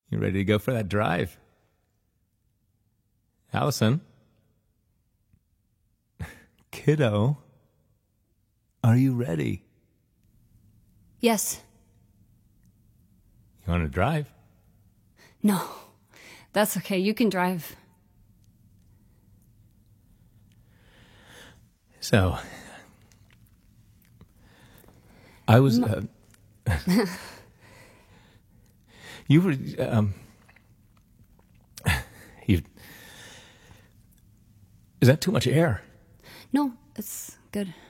You ready to go for that drive? Allison? Kiddo? Are you ready? Yes. You want to drive? No. That's okay. You can drive. So, I was... you were... you... Is that too much air? No, it's good.